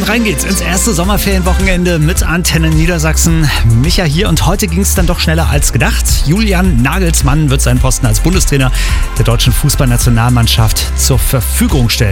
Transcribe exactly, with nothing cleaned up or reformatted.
und rein geht's ins erste Sommerferienwochenende mit Antenne Niedersachsen. Micha hier und heute ging es dann doch schneller als gedacht. Julian Nagelsmann wird seinen Posten als Bundestrainer der deutschen Fußballnationalmannschaft zur Verfügung stellen.